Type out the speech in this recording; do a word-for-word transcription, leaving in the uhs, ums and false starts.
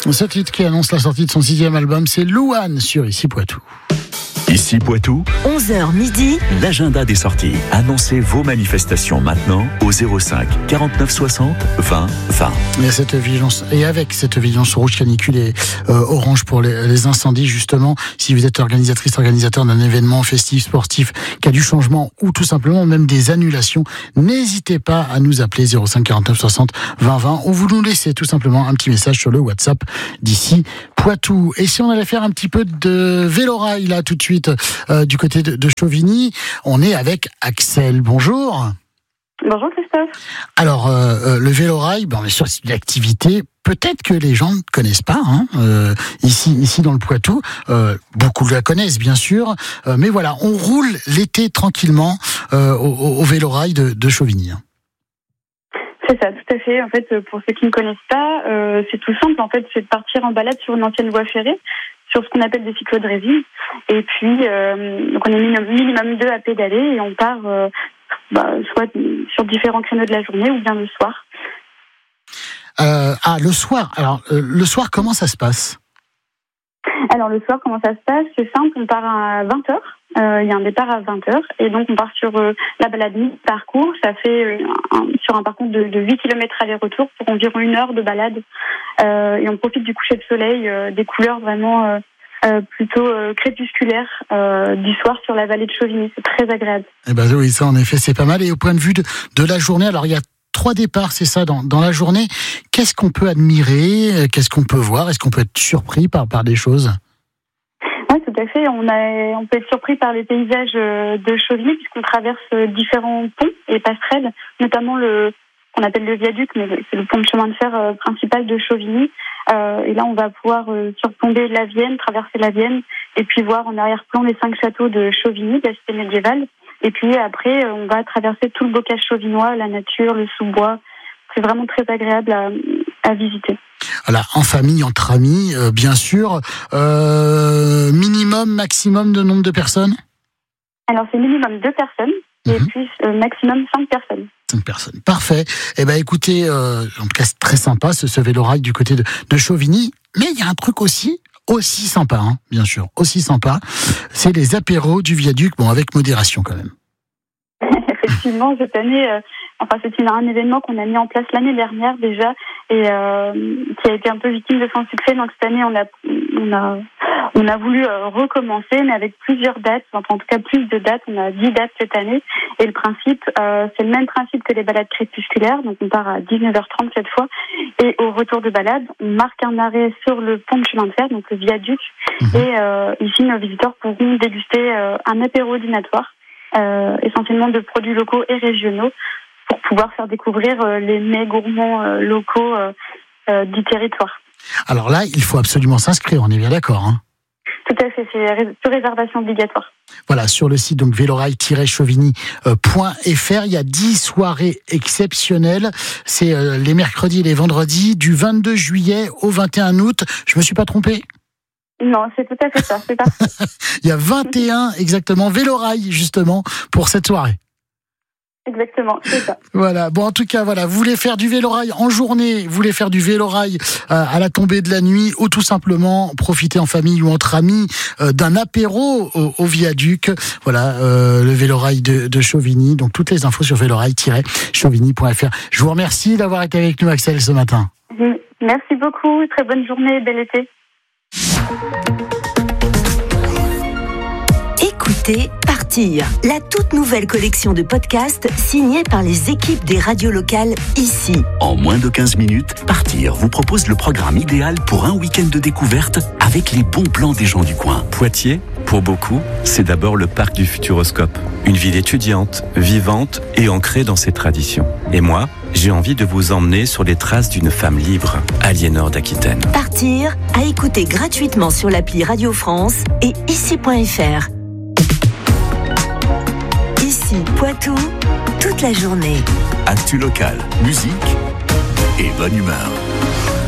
Ce titre qui annonce la sortie de son sixième album, c'est Louane sur Ici Poitou. Ici Poitou, onze heures midi, l'agenda des sorties. Annoncez vos manifestations maintenant au zéro cinq quarante-neuf soixante vingt vingt. Et, cette vigilance, et avec cette vigilance rouge, canicule et euh, orange pour les, les incendies, justement, si vous êtes organisatrice, organisateur d'un événement festif, sportif, qui a du changement ou tout simplement même des annulations, n'hésitez pas à nous appeler zéro cinq quarante-neuf soixante vingt vingt ou vous nous laissez tout simplement un petit message sur le WhatsApp d'Ici Poitou. Et si on allait faire un petit peu de vélo-rail là tout de suite, Euh, du côté de, de Chauvigny, on est avec Axel. Bonjour. Bonjour Christophe. Alors, euh, euh, le vélo-rail, ben, bien sûr, c'est une activité peut-être que les gens ne connaissent pas. Hein, euh, ici, ici dans le Poitou, euh, beaucoup la connaissent bien sûr, euh, mais voilà, on roule l'été tranquillement euh, au, au vélo-rail de, de Chauvigny. C'est ça, tout à fait. En fait, pour ceux qui ne connaissent pas, euh, c'est tout simple. En fait, c'est de partir en balade sur une ancienne voie ferrée, sur ce qu'on appelle des cyclos de résine. Et puis, euh, donc on est minimum, minimum deux à pédaler et on part euh, bah, soit sur différents créneaux de la journée ou bien le soir. Euh, ah, le soir. Alors, euh, le soir, comment ça se passe ? Alors, le soir, comment ça se passe ? C'est simple, on part à vingt heures. Euh, il y a un départ à vingt heures. Et donc, on part sur euh, la balade mi-parcours. Ça fait euh, un, sur un parcours de, de huit kilomètres aller-retour pour environ une heure de balade. Euh, et on profite du coucher de soleil, euh, des couleurs vraiment euh, euh, plutôt euh, crépusculaires euh, du soir sur la vallée de Chauvigny. C'est très agréable. Eh ben oui, ça en effet, c'est pas mal. Et au point de vue de, de la journée, alors il y a trois départs, c'est ça, dans, dans la journée. Qu'est-ce qu'on peut admirer ? Qu'est-ce qu'on peut voir ? Est-ce qu'on peut être surpris par, par des choses ? Oui, tout à fait. On, a, on peut être surpris par les paysages de Chauvigny puisqu'on traverse différents ponts et passerelles, notamment le qu'on appelle le viaduc, mais c'est le pont de chemin de fer euh, principal de Chauvigny. Euh, et là, on va pouvoir euh, surplomber la Vienne, traverser la Vienne, et puis voir en arrière-plan les cinq châteaux de Chauvigny, de la cité médiévale. Et puis après, on va traverser tout le bocage chauvinois, la nature, le sous-bois. C'est vraiment très agréable à, à visiter. Voilà, en famille, entre amis, euh, bien sûr. Euh, minimum, maximum de nombre de personnes ? Alors, c'est minimum deux personnes, mmh. et puis euh, maximum cinq personnes. Cinq personnes, parfait. Eh ben, écoutez, euh, en tout cas, c'est très sympa ce, ce vélo-rail du côté de, de Chauvigny. Mais il y a un truc aussi, aussi sympa, hein, bien sûr, aussi sympa, c'est les apéros du viaduc, bon, avec modération quand même. Effectivement, cette année, euh, enfin, c'est une, un événement qu'on a mis en place l'année dernière déjà et euh, qui a été un peu victime de son succès. Donc cette année, on a, on a, on a voulu euh, recommencer, mais avec plusieurs dates, enfin en tout cas plus de dates. On a dix dates cette année et le principe, euh, c'est le même principe que les balades crépusculaires. Donc on part à dix-neuf heures trente cette fois et au retour de balade, on marque un arrêt sur le pont de chemin de fer, donc le viaduc. Mmh. Et euh, ici, nos visiteurs pourront déguster euh, un apéro dînatoire. Euh, essentiellement de produits locaux et régionaux pour pouvoir faire découvrir euh, les mets gourmands euh, locaux euh, euh, du territoire. Alors là, il faut absolument s'inscrire, on est bien d'accord, hein ? Tout à fait, c'est ré- sur réservation obligatoire. Voilà, sur le site donc vélorail tiret chauvigny point f r, il y a dix soirées exceptionnelles. C'est euh, les mercredis et les vendredis du vingt-deux juillet au vingt et un août. Je me suis pas trompé ? Non, c'est tout à fait ça, c'est parfait. Il y a vingt et un exactement vélorail justement pour cette soirée. Exactement, c'est ça. Voilà. Bon, en tout cas, voilà. Vous voulez faire du vélorail en journée, vous voulez faire du vélorail euh, à la tombée de la nuit, ou tout simplement profiter en famille ou entre amis euh, d'un apéro au, au viaduc. Voilà, euh, le vélorail de, de Chauvigny. Donc toutes les infos sur vélorail tiret chauvigny point f r. Je vous remercie d'avoir été avec nous, Axel, ce matin. Merci beaucoup. Très bonne journée, bel été. Écoutez Partir, la toute nouvelle collection de podcasts signée par les équipes des radios locales ici. En moins de quinze minutes, Partir vous propose le programme idéal pour un week-end de découverte avec les bons plans des gens du coin. Poitiers, pour beaucoup, c'est d'abord le parc du Futuroscope. Une ville étudiante, vivante et ancrée dans ses traditions. Et moi, j'ai envie de vous emmener sur les traces d'une femme libre, Aliénor d'Aquitaine. Partir, à écouter gratuitement sur l'appli Radio France et ici point f r. Ici, Poitou, toute la journée. Actu local, musique et bonne humeur.